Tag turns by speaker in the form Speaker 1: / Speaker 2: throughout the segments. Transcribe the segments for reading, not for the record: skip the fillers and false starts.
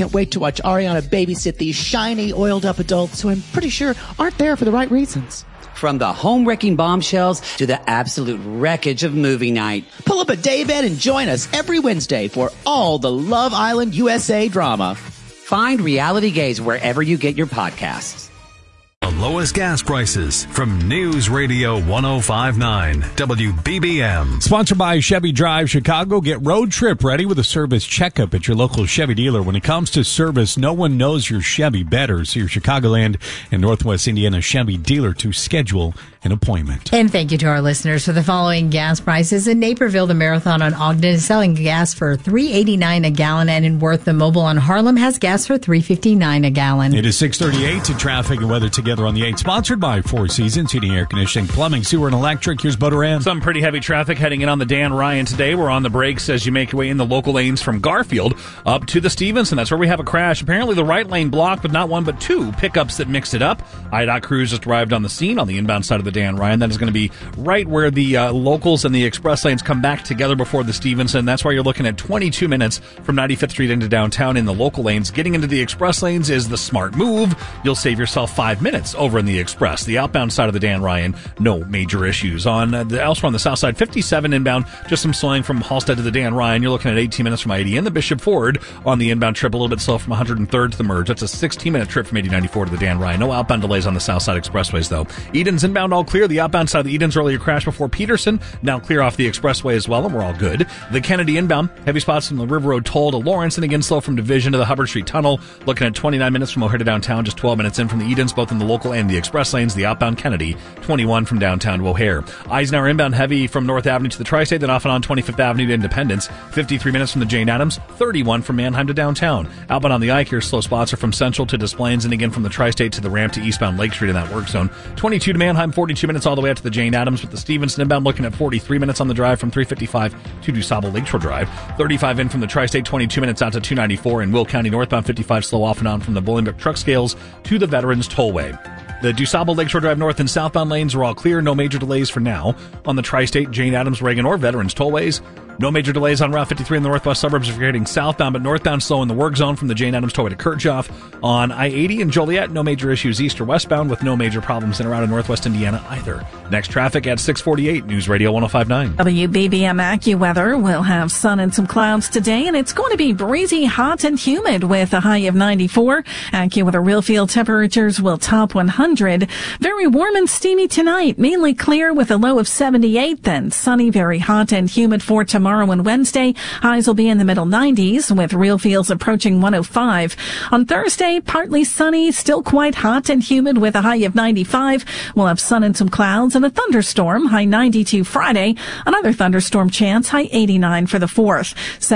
Speaker 1: can't wait to watch Ariana babysit these shiny, oiled-up adults who I'm pretty sure aren't there for the right reasons.
Speaker 2: From the home-wrecking bombshells to the absolute wreckage of movie night.
Speaker 1: Pull up a daybed and join us every Wednesday for all the Love Island USA drama.
Speaker 2: Find Reality Gaze wherever you get your podcasts.
Speaker 3: The lowest gas prices from News Radio 105.9 WBBM.
Speaker 4: Sponsored by Chevy Drive Chicago. Get road trip ready with a service checkup at your local Chevy dealer. When it comes to service, no one knows your Chevy better. See your Chicagoland and Northwest Indiana Chevy dealer to schedule an appointment.
Speaker 5: And thank you to our listeners for the following gas prices. In Naperville, the Marathon on Ogden is selling gas for $3.89 a gallon, and in Worth, the Mobile on Harlem has gas for $3.59 a gallon.
Speaker 4: It is 6:38 to traffic and weather together on the 8th. Sponsored by Four Seasons Heating, Air Conditioning, Plumbing, Sewer, and Electric. Here's Bo Duran.
Speaker 6: Some pretty heavy traffic heading in on the Dan Ryan today. We're on the brakes as you make your way in the local lanes from Garfield up to the Stevenson. That's where we have a crash. Apparently the right lane blocked, but not one but two pickups that mixed it up. IDOT crews just arrived on the scene on the inbound side of the Dan Ryan. That is going to be right where the locals and the express lanes come back together before the Stevenson. That's why you're looking at 22 minutes from 95th Street into downtown in the local lanes. Getting into the express lanes is the smart move. You'll save yourself 5 minutes over in the express. The outbound side of the Dan Ryan, no major issues. Elsewhere on the south side, 57 inbound, just some slowing from Halstead to the Dan Ryan. You're looking at 18 minutes from I-80 and the Bishop Ford on the inbound trip, a little bit slow from 103rd to the merge. That's a 16-minute trip from 8094 to the Dan Ryan. No outbound delays on the south side expressways, though. Eden's inbound all clear. The outbound side of the Eden's earlier crash before Peterson, now clear off the expressway as well, and we're all good. The Kennedy inbound, heavy spots from the River Road toll to Lawrence, and again slow from Division to the Hubbard Street Tunnel. Looking at 29 minutes from O'Hare to downtown, just 12 minutes in from the Edens, both in the local and the express lanes. The outbound Kennedy, 21 from downtown to O'Hare. Eisenhower inbound heavy from North Avenue to the Tri-State, then off and on 25th Avenue to Independence. 53 minutes from the Jane Addams, 31 from Manheim to downtown. Outbound on the Ike here, slow spots are from Central to Des Plaines, and again from the Tri-State to the ramp to eastbound Lake Street in that work zone. 22 to Manheim, 42 minutes all the way out to the Jane Addams, with the Stevenson inbound looking at 43 minutes on the drive from 355 to DuSable Lakeshore Drive. 35 in from the Tri-State, 22 minutes out to 294 in Will County northbound, 55 slow off and on from the Bolingbrook truck scales to the Veterans Tollway. The DuSable Lakeshore Drive north and southbound lanes are all clear. No major delays for now. On the Tri-State, Jane Addams, Reagan, or Veterans Tollways. No major delays on Route 53 in the northwest suburbs if you're heading southbound, but northbound slow in the work zone from the Jane Addams Tollway to Kirchhoff. On I-80 and Joliet, no major issues east or westbound with no major problems in or out of northwest Indiana either. Next traffic at 6:48, News Radio 105.9.
Speaker 7: WBBM AccuWeather will have sun and some clouds today, and it's going to be breezy, hot, and humid with a high of 94. AccuWeather real field temperatures will top 100. Very warm and steamy tonight, mainly clear with a low of 78, then sunny, very hot and humid for tomorrow and Wednesday. Highs will be in the middle 90s with real fields approaching 105. On Thursday, partly sunny, still quite hot and humid with a high of 95. We'll have sun and some clouds and a thunderstorm, high 92 Friday. Another thunderstorm chance, high 89 for the 4th.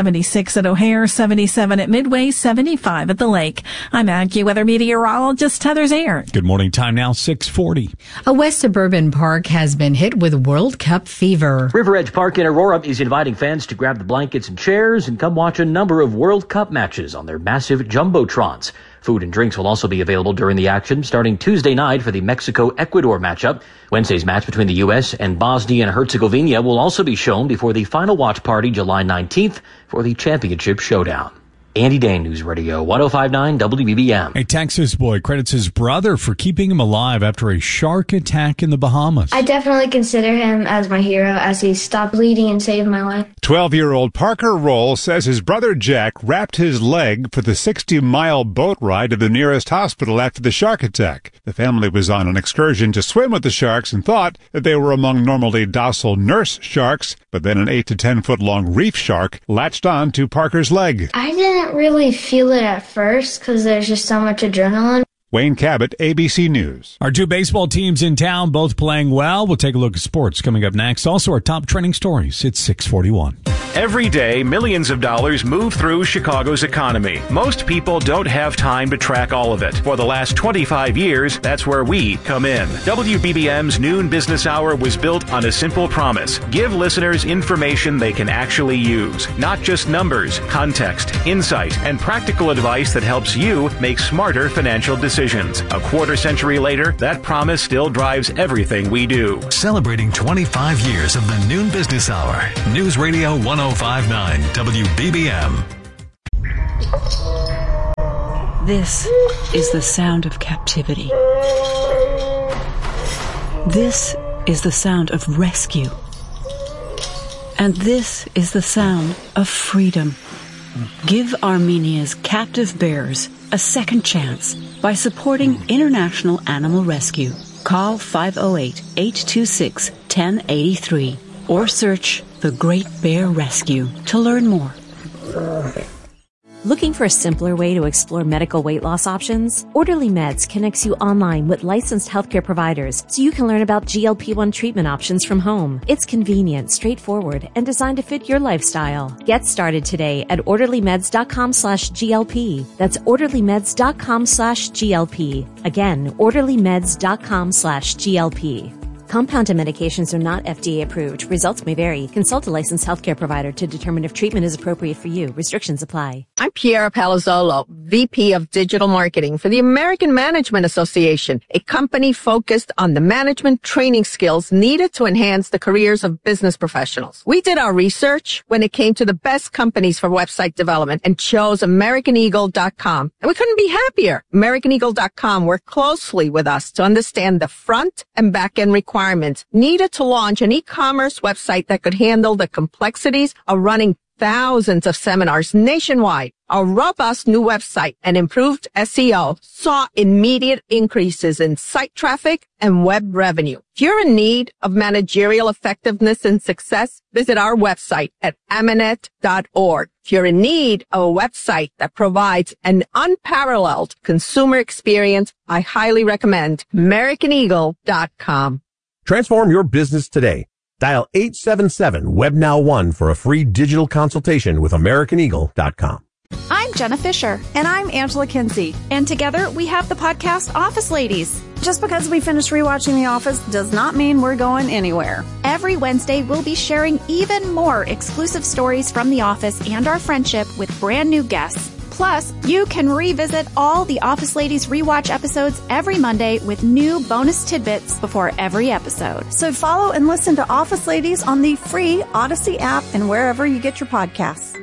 Speaker 7: 76 at O'Hare, 77 at Midway, 75 at the Lake. I'm AccuWeather meteorologist Heather Zayer.
Speaker 4: Good morning. Time now, 6:40.
Speaker 5: A West Suburban Park has been hit with World Cup fever.
Speaker 8: River Edge Park in Aurora is inviting fans to grab the blankets and chairs and come watch a number of World Cup matches on their massive jumbotrons. Food and drinks will also be available during the action starting Tuesday night for the Mexico-Ecuador matchup. Wednesday's match between the U.S. and Bosnia and Herzegovina will also be shown before the final watch party July 19th for the championship showdown. Andy Dane, News Radio 105.9 WBBM.
Speaker 4: A Texas boy credits his brother for keeping him alive after a shark attack in the Bahamas.
Speaker 9: I definitely consider him as my hero as he stopped bleeding and saved my life.
Speaker 10: 12-year-old Parker Roll says his brother Jack wrapped his leg for the 60-mile boat ride to the nearest hospital after the shark attack. The family was on an excursion to swim with the sharks and thought that they were among normally docile nurse sharks, but then an 8 to 10 foot long reef shark latched on to Parker's leg.
Speaker 9: I didn't really feel it at first because there's just so much adrenaline.
Speaker 10: Wayne Cabot, ABC News.
Speaker 4: Our two baseball teams in town, both playing well. We'll take a look at sports coming up next. Also, our top trending stories. It's 6:41.
Speaker 11: Every day, millions of dollars move through Chicago's economy. Most people don't have time to track all of it. For the last 25 years, that's where we come in. WBBM's Noon Business Hour was built on a simple promise. Give listeners information they can actually use. Not just numbers, context, insight, and practical advice that helps you make smarter financial decisions. A quarter century later, that promise still drives everything we do.
Speaker 3: Celebrating 25 years of the Noon Business Hour. News Radio 105.9 WBBM.
Speaker 12: This is the sound of captivity. This is the sound of rescue. And this is the sound of freedom. Give Armenia's captive bears a second chance by supporting International Animal Rescue. Call 508-826-1083 or search The Great Bear Rescue to learn more.
Speaker 13: Looking for a simpler way to explore medical weight loss options? Orderly Meds connects you online with licensed healthcare providers so you can learn about GLP-1 treatment options from home. It's convenient, straightforward, and designed to fit your lifestyle. Get started today at orderlymeds.com/GLP. That's orderlymeds.com/GLP. Again, orderlymeds.com/GLP. Compounded medications are not FDA approved. Results may vary. Consult a licensed healthcare provider to determine if treatment is appropriate for you. Restrictions apply.
Speaker 14: I'm Piera Palazzolo, VP of Digital Marketing for the American Management Association, a company focused on the management training skills needed to enhance the careers of business professionals. We did our research when it came to the best companies for website development and chose AmericanEagle.com. And we couldn't be happier. AmericanEagle.com worked closely with us to understand the front and back end requirements needed to launch an e-commerce website that could handle the complexities of running thousands of seminars nationwide. Our robust new website and improved SEO saw immediate increases in site traffic and web revenue. If you're in need of managerial effectiveness and success, visit our website at Amanet.org. If you're in need of a website that provides an unparalleled consumer experience, I highly recommend AmericanEagle.com.
Speaker 15: Transform your business today. Dial 877-WebNow1 for a free digital consultation with AmericanEagle.com.
Speaker 16: I'm Jenna Fisher. And I'm Angela Kinsey. And together we have the podcast Office Ladies. Just because we finished rewatching The Office does not mean we're going anywhere. Every Wednesday we'll be sharing even more exclusive stories from The Office and our friendship with brand new guests. Plus, you can revisit all the Office Ladies rewatch episodes every Monday with new bonus tidbits before every episode. So follow and listen to Office Ladies on the free Odyssey app and wherever you get your podcasts.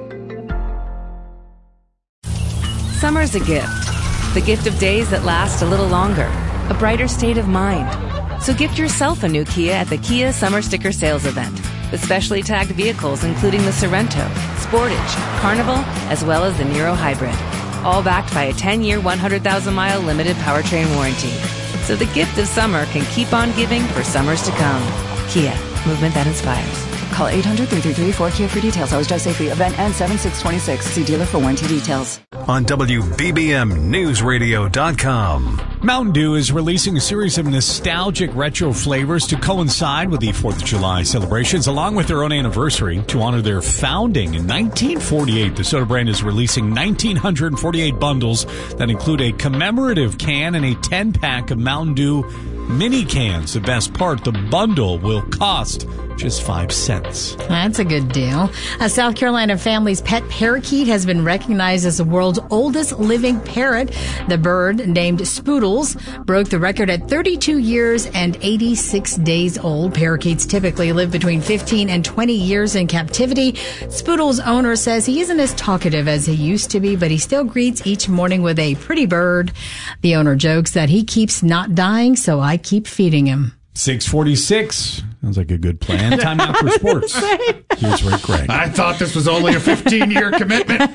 Speaker 17: Summer's a gift. The gift of days that last a little longer. A brighter state of mind. So gift yourself a new Kia at the Kia Summer Sticker Sales Event. With specially tagged vehicles including the Sorento, Sportage, Carnival, as well as the Niro Hybrid. All backed by a 10-year, 100,000-mile limited powertrain warranty. So the gift of summer can keep on giving for summers to come. Kia, movement that inspires.
Speaker 18: Call 800-333-4KIA for details. Always drive safely. Event ends 7/6/26. See dealer for warranty details.
Speaker 3: On WBBMNewsRadio.com.
Speaker 4: Mountain Dew is releasing a series of nostalgic retro flavors to coincide with the 4th of July celebrations, along with their own anniversary to honor their founding in 1948. The soda brand is releasing 1,948 bundles that include a commemorative can and a 10-pack of Mountain Dew mini cans. The best part, the bundle will cost just 5 cents.
Speaker 5: That's a good deal. A South Carolina family's pet parakeet has been recognized as the world's oldest living parrot. The bird, named Spoodles, broke the record at 32 years and 86 days old. Parakeets typically live between 15 and 20 years in captivity. Spoodles' owner says he isn't as talkative as he used to be, but he still greets each morning with a pretty bird. The owner jokes that he keeps not dying, so I keep feeding him.
Speaker 4: 6:46. Sounds like a good plan. Time out for sports. Here's Rick Gregg.
Speaker 19: I thought this was only a 15-year commitment.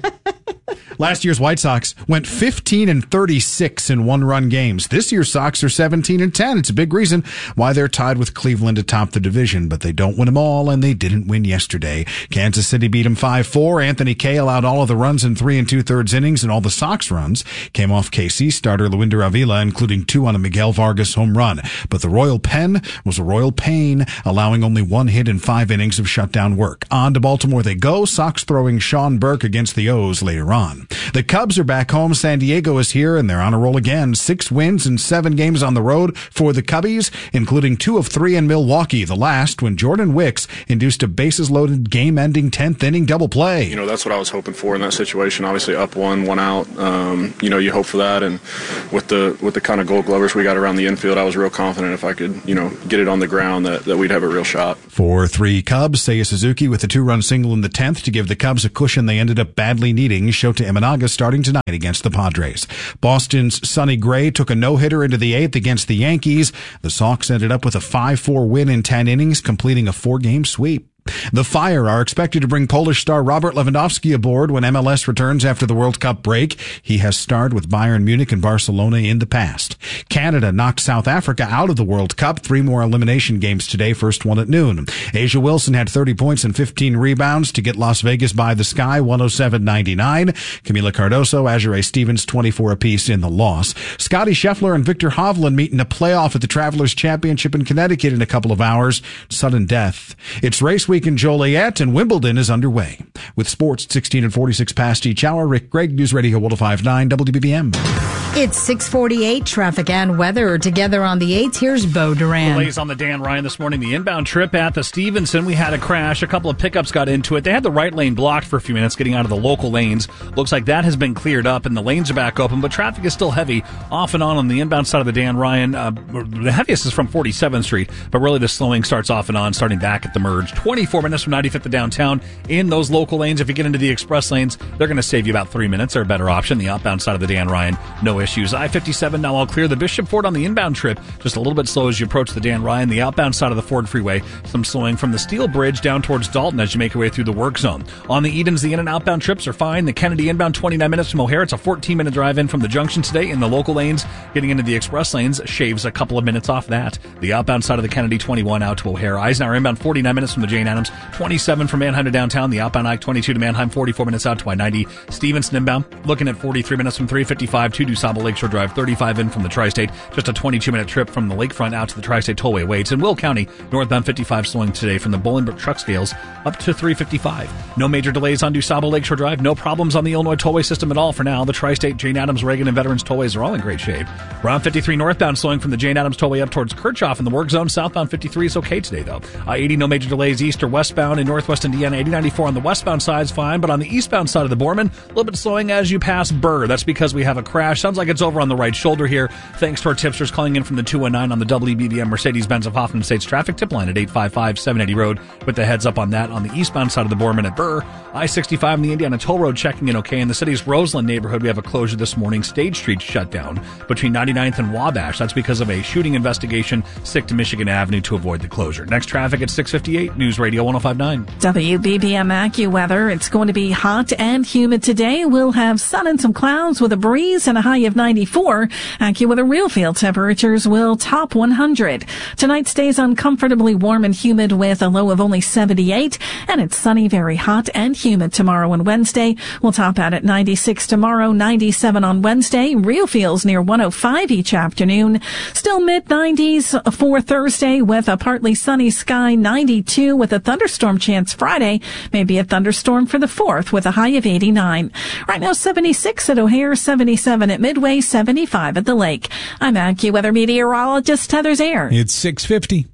Speaker 19: Last year's White Sox went 15-36 in one-run games. This year's Sox are 17-10. It's a big reason why they're tied with Cleveland atop the division, but they don't win them all, and they didn't win yesterday. Kansas City beat them 5-4. Anthony Kay allowed all of the runs in 3 2/3 innings, and all the Sox runs came off KC starter Luinder Avila, including 2 on a Miguel Vargas home run. But the Royal Pen was a royal pain, allowing only 1 hit in 5 innings of shutdown work. On to Baltimore they go, Sox throwing Sean Burke against the O's later on. The Cubs are back home. San Diego is here, and they're on a roll again. 6 wins and 7 games on the road for the Cubbies, including 2 of 3 in Milwaukee, the last when Jordan Wicks induced a bases-loaded, game-ending 10th-inning double play.
Speaker 20: You know, that's what I was hoping for in that situation. Obviously, up 1 out. You know, you hope for that, and with the kind of Gold Glovers we got around the infield, I was real confident if I could, you know, get it on the ground that we'd have a real shot.
Speaker 19: For 3 Cubs, Seiya Suzuki with a 2-run single in the 10th to give the Cubs a cushion they ended up badly needing. Shota Imanaga starting tonight against the Padres. Boston's Sonny Gray took a no-hitter into the 8th against the Yankees. The Sox ended up with a 5-4 win in 10 innings, completing a 4-game sweep. The Fire are expected to bring Polish star Robert Lewandowski aboard when MLS returns after the World Cup break. He has starred with Bayern Munich and Barcelona in the past. Canada knocked South Africa out of the World Cup. 3 more elimination games today, first one at noon. Asia Wilson had 30 points and 15 rebounds to get Las Vegas by the sky, 107-99. Camila Cardoso, Azure Stevens, 24 apiece in the loss. Scotty Scheffler and Victor Hovland meet in a playoff at the Travelers Championship in Connecticut in a couple of hours. Sudden death. It's race week in Joliet, and Wimbledon is underway. With sports 16 and 46 past each hour, Rick Gregg, News Radio 105.9 WBBM.
Speaker 5: It's 6:48, traffic and weather together on the 8th. Here's Bo Duran.
Speaker 6: Delays on the Dan Ryan this morning. The inbound trip at the Stevenson, we had a crash. A couple of pickups got into it. They had the right lane blocked for a few minutes getting out of the local lanes. Looks like that has been cleared up and the lanes are back open, but traffic is still heavy off and on the inbound side of the Dan Ryan. The heaviest is from 47th Street, but really the slowing starts off and on, starting back at the merge. 24 minutes from 95th to downtown in those local lanes. If you get into the express lanes, they're going to save you about 3 minutes. They're a better option. The outbound side of the Dan Ryan, no issues. I-57 now all clear. The Bishop Ford on the inbound trip, just a little bit slow as you approach the Dan Ryan. The outbound side of the Ford Freeway, some slowing from the Steel Bridge down towards Dalton as you make your way through the work zone. On the Edens, the in and outbound trips are fine. The Kennedy inbound, 29 minutes from O'Hare. It's a 14-minute drive in from the junction today in the local lanes. Getting into the express lanes shaves a couple of minutes off that. The outbound side of the Kennedy, 21 out to O'Hare. Eisenhower inbound, 49 minutes from the Jane Addams, 27 from Manheim to downtown. The outbound I-22 to Manheim, 44 minutes out to I-90. Stevenson inbound, looking at 43 minutes from 355 to DuSable Lakeshore Drive, 35 in from the Tri-State. Just a 22-minute trip from the lakefront out to the Tri-State Tollway waits. In Will County, northbound 55 slowing today from the Bolingbrook truck scales up to 355. No major delays on DuSable Lakeshore Drive. No problems on the Illinois Tollway system at all for now. The Tri-State, Jane Addams, Reagan, and Veterans Tollways are all in great shape. Route 53 northbound slowing from the Jane Addams Tollway up towards Kirchhoff in the work zone. Southbound 53 is okay today, though. I-80, no major delays east or westbound in northwest Indiana. 8094 on the westbound side is fine, but on the eastbound side of the Borman, a little bit slowing as you pass Burr. That's because we have a crash. Sounds like it's over on the right shoulder here. Thanks to our tipsters calling in from the 219 on the WBBM Mercedes-Benz of Hoffman Estates traffic tip line at 855-780 Road with the heads up on that on the eastbound side of the Borman at Burr. I-65 and the Indiana Toll Road checking in okay. In the city's Roseland neighborhood, we have a closure this morning. Stage Street shut down between 99th and Wabash. That's because of a shooting investigation. Stick to Michigan Avenue to avoid the closure. Next traffic at 6:58. News Radio 105.9.
Speaker 7: WBBM AccuWeather. It's going to be hot and humid today. We'll have sun and some clouds with a breeze and a high of 94. AccuWeather real field temperatures will top 100. Tonight stays uncomfortably warm and humid with a low of only 78. And it's sunny, very hot and humid tomorrow and Wednesday. We'll top out at 96 tomorrow, 97 on Wednesday. Real feels near 105 each afternoon. Still mid-90s for Thursday with a partly sunny sky, 92 with a thunderstorm chance Friday. Maybe a thunderstorm for the 4th with a high of 89. Right now 76 at O'Hare, 77 at Midway, 75 at the lake. I'm AccuWeather meteorologist Heather Zaire.
Speaker 4: It's 6:50.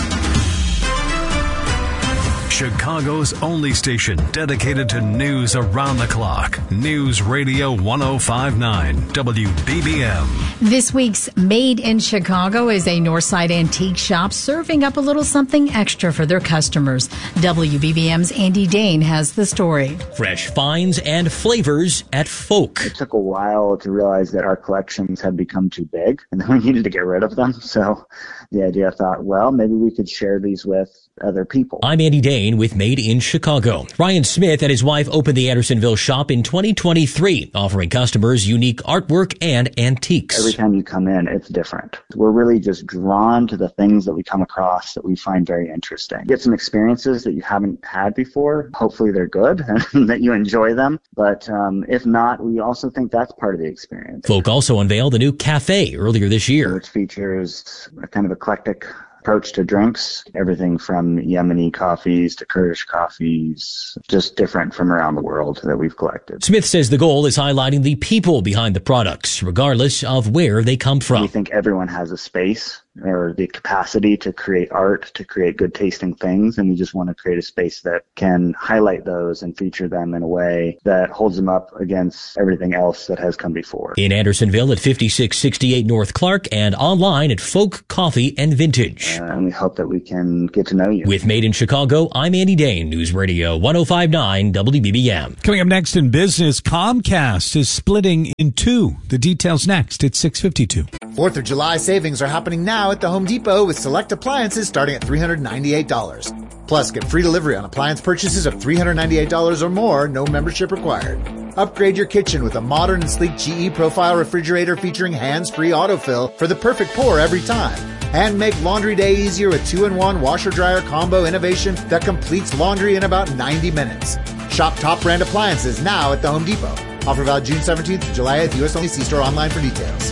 Speaker 3: Chicago's only station dedicated to news around the clock. News Radio 105.9 WBBM.
Speaker 5: This week's Made in Chicago is a Northside antique shop serving up a little something extra for their customers. WBBM's Andy Dane has the story.
Speaker 21: Fresh finds and flavors at Folk.
Speaker 22: It took a while to realize that our collections had become too big and then we needed to get rid of them. So the idea, I thought, well, maybe we could share these with other people.
Speaker 21: I'm Andy Dane with Made in Chicago. Ryan Smith and his wife opened the Andersonville shop in 2023, offering customers unique artwork and antiques.
Speaker 22: Every time you come in, it's different. We're really just drawn to the things that we come across that we find very interesting. Get some experiences that you haven't had before. Hopefully they're good and that you enjoy them. But if not, we also think that's part of the experience.
Speaker 21: Folk also unveiled a new cafe earlier this year,
Speaker 22: which features a kind of eclectic approach to drinks, everything from Yemeni coffees to Kurdish coffees, just different from around the world that we've collected.
Speaker 21: Smith says the goal is highlighting the people behind the products, regardless of where they come from.
Speaker 22: We think everyone has a space or the capacity to create art, to create good tasting things, and we just want to create a space that can highlight those and feature them in a way that holds them up against everything else that has come before.
Speaker 21: In Andersonville at 5668 North Clark and online at Folk Coffee and Vintage.
Speaker 22: And we hope that we can get to know you.
Speaker 21: With Made in Chicago, I'm Andy Dane, News Radio 105.9 WBBM.
Speaker 4: Coming up next in business, Comcast is splitting in two. The details next at 6:52.
Speaker 1: 4th of July savings are happening now at the Home Depot with select appliances starting at $398. Plus, get free delivery on appliance purchases of $398 or more, no membership required. Upgrade your kitchen with a modern and sleek GE Profile refrigerator featuring hands-free autofill for the perfect pour every time. And make laundry day easier with 2-in-1 washer-dryer combo innovation that completes laundry in about 90 minutes. Shop top brand appliances now at the Home Depot. Offer valid June 17th to July 8th, U.S. only. See store online for details.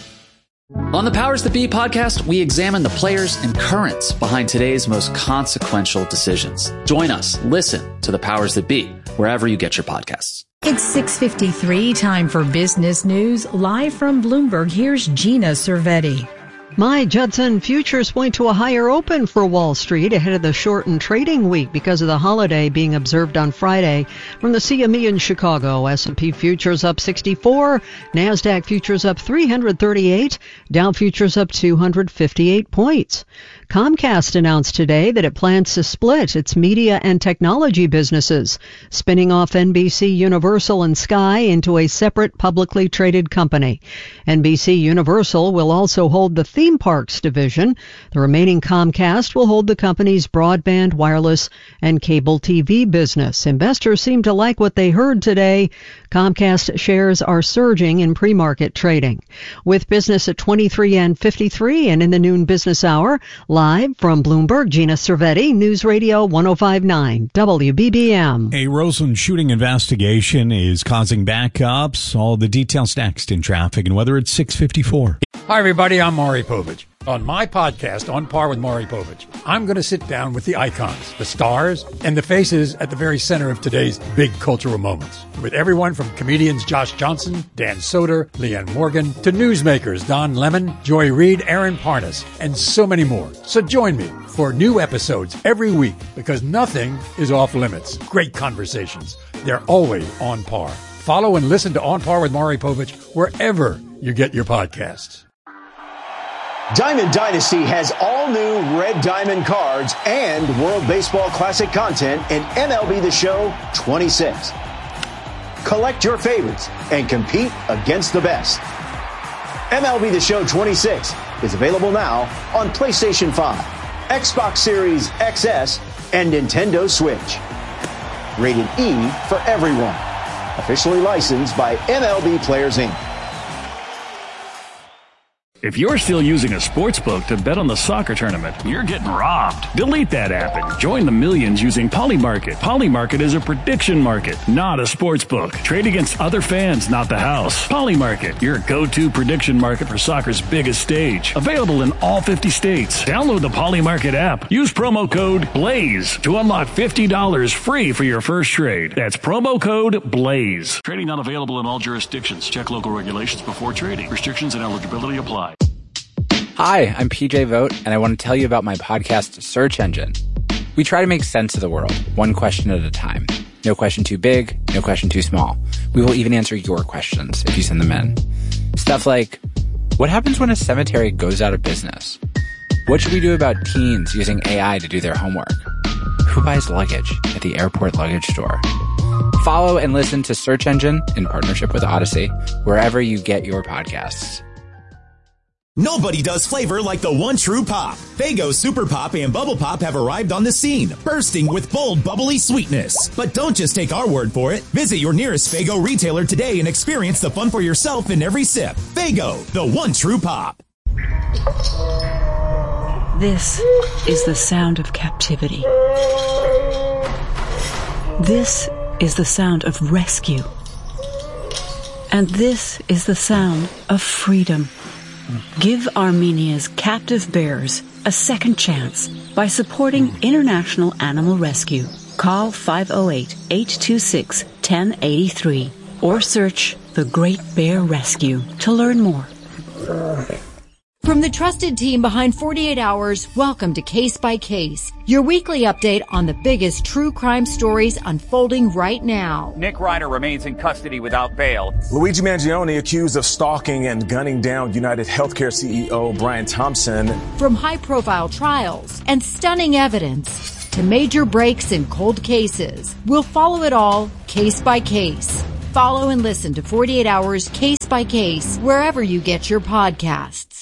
Speaker 2: On the Powers That Be podcast, we examine the players and currents behind today's most consequential decisions. Join us. Listen to the Powers That Be wherever you get your podcasts.
Speaker 5: It's 6:53, time for business news. Live from Bloomberg, here's Gina Cervetti.
Speaker 23: My Judson futures point to a higher open for Wall Street ahead of the shortened trading week because of the holiday being observed on Friday. From the CME in Chicago, S&P futures up 64, NASDAQ futures up 338, Dow futures up 258 points. Comcast announced today that it plans to split its media and technology businesses, spinning off NBC Universal and Sky into a separate publicly traded company. NBC Universal will also hold the theme parks division. The remaining Comcast will hold the company's broadband, wireless, and cable TV business. Investors seem to like what they heard today. Comcast shares are surging in pre-market trading. With business at 23 and 53 and in the noon business hour, live from Bloomberg, Gina Cervetti, News Radio 105.9 WBBM.
Speaker 4: A Roseland shooting investigation is causing backups. All the details next in traffic and weather at 6:54.
Speaker 24: Hi, everybody. I'm Maury Povich. On my podcast, On Par with Maury Povich, I'm going to sit down with the icons, the stars, and the faces at the very center of today's big cultural moments. With everyone from comedians Josh Johnson, Dan Soder, Leanne Morgan, to newsmakers Don Lemon, Joy Reid, Aaron Parnas, and so many more. So join me for new episodes every week because nothing is off limits. Great conversations. They're always on par. Follow and listen to On Par with Maury Povich wherever you get your podcasts.
Speaker 25: Diamond Dynasty has all new Red Diamond cards and World Baseball Classic content in MLB The Show 26. Collect your favorites and compete against the best. MLB The Show 26 is available now on PlayStation 5, Xbox Series XS, and Nintendo Switch. Rated E for everyone. Officially licensed by MLB Players Inc.
Speaker 26: If you're still using a sportsbook to bet on the soccer tournament, you're getting robbed. Delete that app and join the millions using Polymarket. Polymarket is a prediction market, not a sportsbook. Trade against other fans, not the house. Polymarket, your go-to prediction market for soccer's biggest stage. Available in all 50 states. Download the Polymarket app. Use promo code BLAZE to unlock $50 free for your first trade. That's promo code BLAZE. Trading not available in all jurisdictions. Check local regulations before trading. Restrictions and eligibility apply.
Speaker 27: Hi, I'm PJ Vogt, and I want to tell you about my podcast, Search Engine. We try to make sense of the world, one question at a time. No question too big, no question too small. We will even answer your questions if you send them in. Stuff like, what happens when a cemetery goes out of business? What should we do about teens using AI to do their homework? Who buys luggage at the airport luggage store? Follow and listen to Search Engine in partnership with Odyssey, wherever you get your podcasts.
Speaker 28: Nobody does flavor like the one true pop. Faygo Super Pop and Bubble Pop have arrived on the scene, bursting with bold, bubbly sweetness. But don't just take our word for it. Visit your nearest Faygo retailer today and experience the fun for yourself in every sip. Faygo, the one true pop.
Speaker 12: This is the sound of captivity. This is the sound of rescue. And this is the sound of freedom. Give Armenia's captive bears a second chance by supporting International Animal Rescue. Call 508-826-1083 or search The Great Bear Rescue to learn more.
Speaker 8: From the trusted team behind 48 Hours, welcome to Case by Case, your weekly update on the biggest true crime stories unfolding right now.
Speaker 9: Nick Reiner remains in custody without bail.
Speaker 10: Luigi Mangione accused of stalking and gunning down United Healthcare CEO Brian Thompson.
Speaker 8: From high-profile trials and stunning evidence to major breaks in cold cases, we'll follow it all case by case. Follow and listen to 48 Hours Case by Case wherever you get your podcasts.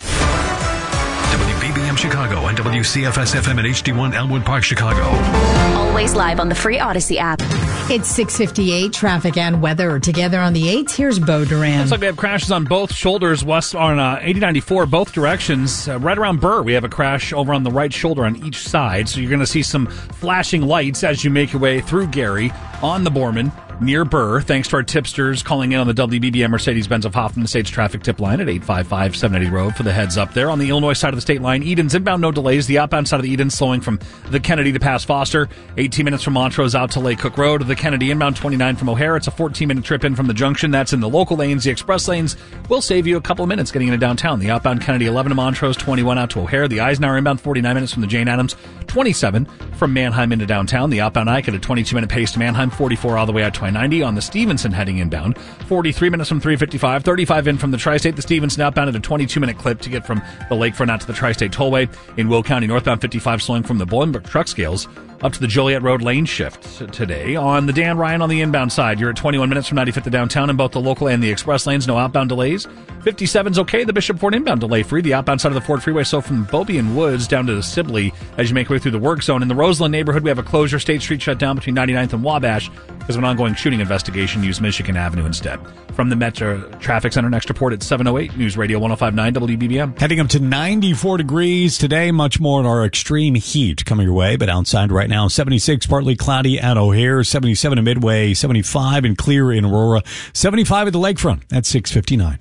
Speaker 3: WBBM Chicago and WCFS-FM and HD1 Elmwood Park, Chicago.
Speaker 11: Always live on the free Odyssey app.
Speaker 5: It's 6:58, traffic and weather together on the 8th. Here's Bo Duran.
Speaker 6: Looks like we have crashes on both shoulders, west on 8094, both directions. Right around Burr, we have a crash over on the right shoulder on each side. So you're going to see some flashing lights as you make your way through Gary on the Borman near Burr. Thanks to our tipsters calling in on the WBBM Mercedes-Benz of Hoffman Estates traffic tip line at 855-780 Road for the heads up there. On the Illinois side of the state line, Eden's inbound, no delays. The outbound side of the Eden slowing from the Kennedy to past Foster. 18 minutes from Montrose out to Lake Cook Road. The Kennedy inbound, 29 from O'Hare. It's a 14-minute trip in from the junction. That's in the local lanes. The express lanes will save you a couple of minutes getting into downtown. The outbound Kennedy, 11 to Montrose, 21 out to O'Hare. The Eisenhower inbound, 49 minutes from the Jane Addams, 27 from Manheim into downtown. The outbound Ike at a 22-minute pace to Manheim, 44 all the way out to I-90. On the Stevenson heading inbound, 43 minutes from 355, 35 in from the Tri-State. The Stevenson outbound at a 22-minute clip to get from the lakefront out to the Tri-State Tollway. In Will County, northbound 55 slowing from the Bolingbrook truck scales up to the Joliet Road lane shift today. On the Dan Ryan on the inbound side, you're at 21 minutes from 95th to downtown in both the local and the express lanes. No outbound delays. 57's okay. The Bishop Ford inbound delay free. The outbound side of the Ford Freeway, so from Bobby and Woods down to Sibley as you make your way through the work zone. In the Roseland neighborhood, we have a closure. State Street shut down between 99th and Wabash because of an ongoing shooting investigation. Use Michigan Avenue instead. From the Metro Traffic Center, next report at 7:08. News Radio 105.9 WBBM.
Speaker 4: Heading up to 94 degrees today. Much more in our extreme heat coming your way, but outside right now, 76 partly cloudy at O'Hare, 77 in Midway, 75 and clear in Aurora, 75 at the lakefront at 6:59.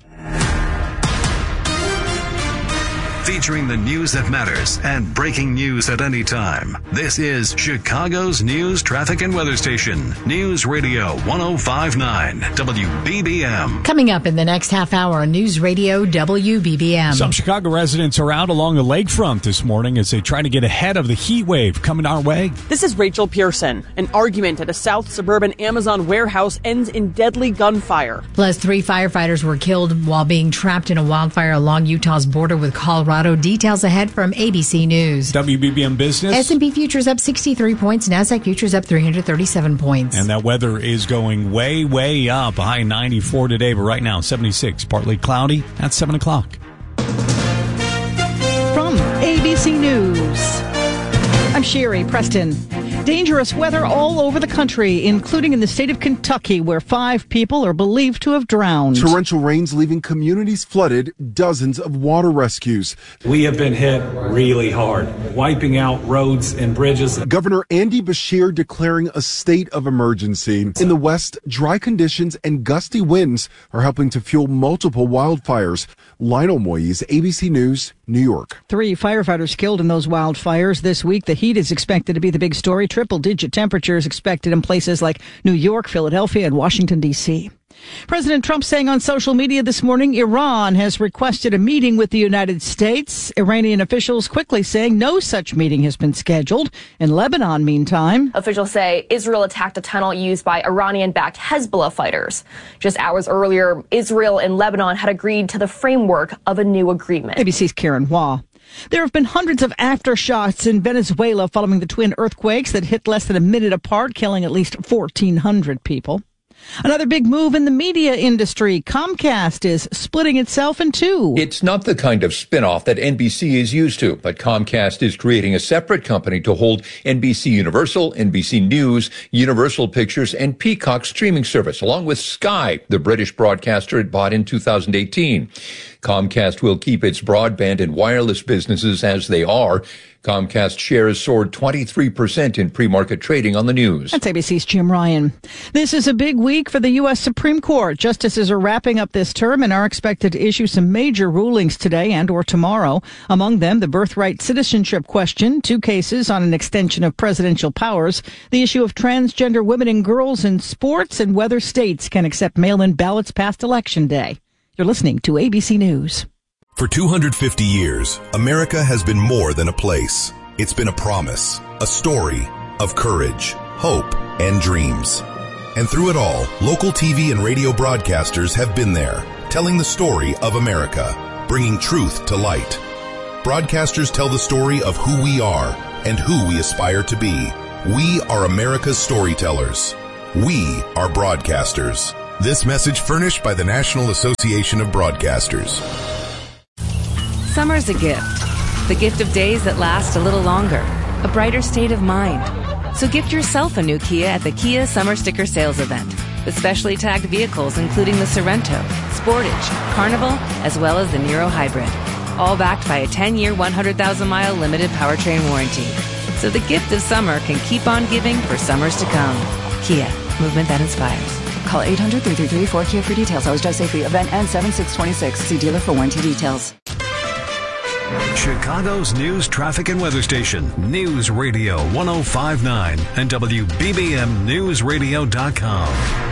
Speaker 3: Featuring the news that matters and breaking news at any time. This is Chicago's news, traffic, and weather station. News Radio 105.9 WBBM.
Speaker 5: Coming up in the next half hour on News Radio WBBM.
Speaker 4: Some Chicago residents are out along the lakefront this morning as they try to get ahead of the heat wave coming our way.
Speaker 13: This is Rachel Pearson. An argument at a South suburban Amazon warehouse ends in deadly gunfire.
Speaker 5: Plus, 3 firefighters were killed while being trapped in a wildfire along Utah's border with Colorado. Details ahead from ABC News.
Speaker 4: WBBM Business.
Speaker 5: S&P futures up 63 points. NASDAQ futures up 337 points.
Speaker 4: And that weather is going way, way up. A high 94 today, but right now 76. Partly cloudy at 7 o'clock.
Speaker 23: From ABC News, I'm Sherry Preston. Dangerous weather all over the country, including in the state of Kentucky, where 5 people are believed to have drowned.
Speaker 14: Torrential rains leaving communities flooded, dozens of water rescues.
Speaker 15: We have been hit really hard, wiping out roads and bridges.
Speaker 14: Governor Andy Beshear declaring a state of emergency. In the West, dry conditions and gusty winds are helping to fuel multiple wildfires. Lionel Moyes, ABC News, New York.
Speaker 23: 3 firefighters killed in those wildfires this week. The heat is expected to be the big story. Triple-digit temperatures expected in places like New York, Philadelphia, and Washington, D.C. President Trump saying on social media this morning, Iran has requested a meeting with the United States. Iranian officials quickly saying no such meeting has been scheduled. In Lebanon, meantime,
Speaker 16: officials say Israel attacked a tunnel used by Iranian-backed Hezbollah fighters. Just hours earlier, Israel and Lebanon had agreed to the framework of a new agreement.
Speaker 23: ABC's Karen Waugh. There have been hundreds of aftershocks in Venezuela following the twin earthquakes that hit less than a minute apart, killing at least 1,400 people. Another big move in the media industry. Comcast is splitting itself in 2.
Speaker 29: It's not the kind of spinoff that NBC is used to, but Comcast is creating a separate company to hold NBC Universal, NBC News, Universal Pictures, and Peacock streaming service, along with Sky, the British broadcaster it bought in 2018. Comcast will keep its broadband and wireless businesses as they are. Comcast shares soared 23% in pre-market trading on the news.
Speaker 23: That's ABC's Jim Ryan. This is a big week for the U.S. Supreme Court. Justices are wrapping up this term and are expected to issue some major rulings today and or tomorrow. Among them, the birthright citizenship question, 2 cases on an extension of presidential powers, the issue of transgender women and girls in sports, and whether states can accept mail-in ballots past Election Day. You're listening to ABC News.
Speaker 1: For 250 years, America has been more than a place. It's been a promise, a story of courage, hope, and dreams. And through it all, local TV and radio broadcasters have been there, telling the story of America, bringing truth to light. Broadcasters tell the story of who we are and who we aspire to be. We are America's storytellers. We are broadcasters. This message furnished by the National Association of Broadcasters.
Speaker 2: Summer's a gift. The gift of days that last a little longer. A brighter state of mind. So gift yourself a new Kia at the Kia Summer Sticker Sales Event. With specially tagged vehicles including the Sorento, Sportage, Carnival, as well as the Niro Hybrid. All backed by a 10-year, 100,000-mile limited powertrain warranty. So the gift of summer can keep on giving for summers to come. Kia, movement that inspires.
Speaker 7: Call 800-333-4KIA for details. Always drive safely. Event ends 7/6/26. See dealer for warranty details.
Speaker 3: Chicago's news, traffic, and weather station. News Radio 105.9 and WBBMNewsRadio.com.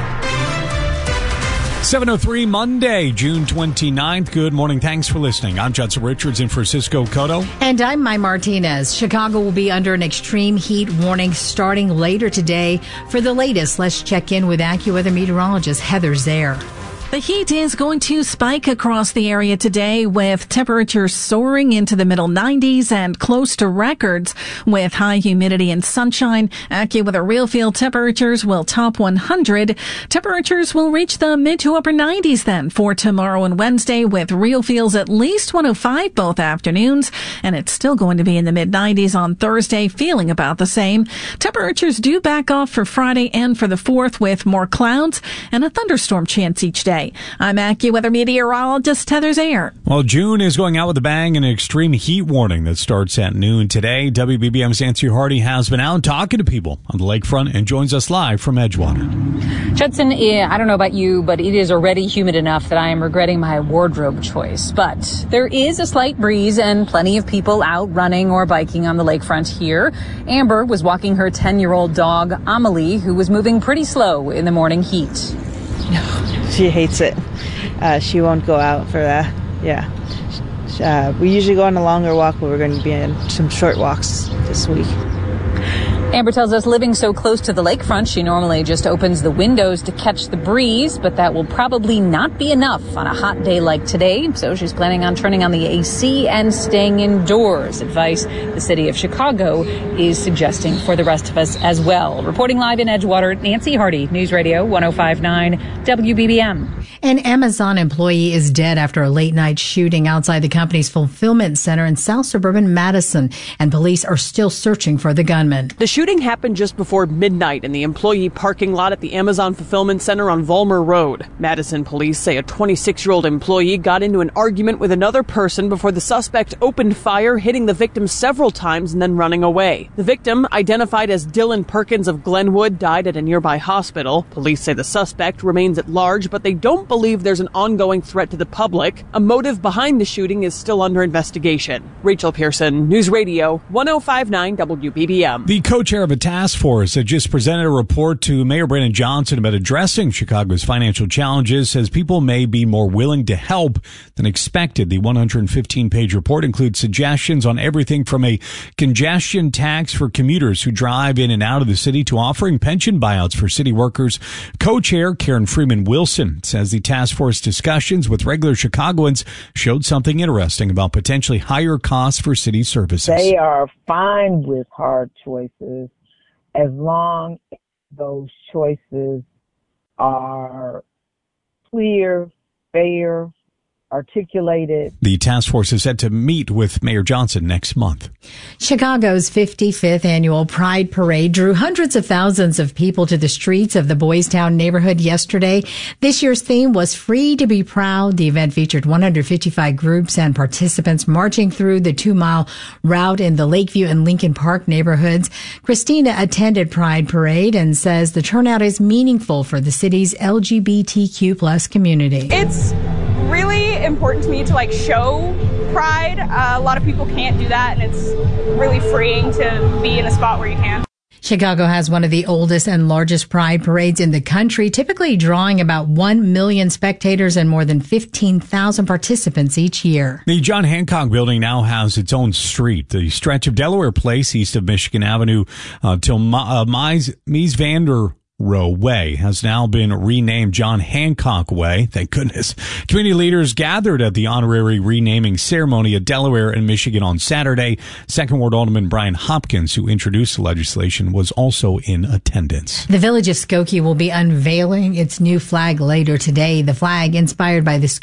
Speaker 4: 7:03 Monday, June 29th. Good morning. Thanks for listening. I'm Judson Richards in for Cisco Cotto.
Speaker 5: And I'm Mai Martinez. Chicago will be under an extreme heat warning starting later today. For the latest, let's check in with AccuWeather meteorologist Heather Zaire.
Speaker 17: The heat is going to spike across the area today with temperatures soaring into the middle 90s and close to records with high humidity and sunshine. AccuWeather real field temperatures will top 100. Temperatures will reach the mid to upper 90s then for tomorrow and Wednesday with real fields at least 105 both afternoons. And it's still going to be in the mid 90s on Thursday, feeling about the same. Temperatures do back off for Friday and for the 4th with more clouds and a thunderstorm chance each day. I'm AccuWeather meteorologist Heather Zaire.
Speaker 4: Well, June is going out with a bang and an extreme heat warning that starts at noon today. WBBM's Nancy Hardy has been out talking to people on the lakefront and joins us live from Edgewater.
Speaker 18: Judson, I don't know about you, but it is already humid enough that I am regretting my wardrobe choice. But there is a slight breeze and plenty of people out running or biking on the lakefront here. Amber was walking her 10-year-old dog, Amelie, who was moving pretty slow in the morning heat.
Speaker 19: She hates it. She won't go out for that. Yeah. We usually go on a longer walk, but we're going to be in some short walks this week.
Speaker 18: Amber tells us living so close to the lakefront, she normally just opens the windows to catch the breeze, but that will probably not be enough on a hot day like today. So she's planning on turning on the AC and staying indoors. Advice the city of Chicago is suggesting for the rest of us as well. Reporting live in Edgewater, Nancy Hardy, News Radio 105.9 WBBM.
Speaker 5: An Amazon employee is dead after a late-night shooting outside the company's fulfillment center in South Suburban Madison, and police are still searching for the gunman.
Speaker 13: The shooting happened just before midnight in the employee parking lot at the Amazon fulfillment center on Vollmer Road. Madison police say a 26-year-old employee got into an argument with another person before the suspect opened fire, hitting the victim several times and then running away. The victim, identified as Dylan Perkins of Glenwood, died at a nearby hospital. Police say the suspect remains at large, but they don't believe there's an ongoing threat to the public. A motive behind the shooting is still under investigation. Rachel Pearson, News Radio 105.9 WBBM.
Speaker 4: The co-chair of a task force that just presented a report to Mayor Brandon Johnson about addressing Chicago's financial challenges says people may be more willing to help than expected. The 115-page report includes suggestions on everything from a congestion tax for commuters who drive in and out of the city to offering pension buyouts for city workers. Co-chair Karen Freeman Wilson says the task force discussions with regular Chicagoans showed something interesting about potentially higher costs for city services.
Speaker 20: They are fine with hard choices as long as those choices are clear, fair, articulated.
Speaker 4: The task force is set to meet with Mayor Johnson next month.
Speaker 5: Chicago's 55th annual Pride Parade drew hundreds of thousands of people to the streets of the Boys Town neighborhood yesterday. This year's theme was Free to be Proud. The event featured 155 groups and participants marching through the 2-mile route in the Lakeview and Lincoln Park neighborhoods. Christina attended Pride Parade and says the turnout is meaningful for the city's LGBTQ plus community.
Speaker 21: It's really important to me to show pride. A lot of people can't do that, and it's really freeing to be in a spot where you can.
Speaker 5: Chicago has one of the oldest and largest pride parades in the country, typically drawing about 1 million spectators and more than 15,000 participants each year.
Speaker 4: The John Hancock Building now has its own street. The stretch of Delaware Place east of Michigan Avenue till Mies van der Rohe Way has now been renamed John Hancock Way. Thank goodness. Community leaders gathered at the honorary renaming ceremony at Delaware and Michigan on Saturday. Second Ward Alderman Brian Hopkins, who introduced the legislation, was also in attendance.
Speaker 5: The village of Skokie will be unveiling its new flag later today. The flag, inspired by the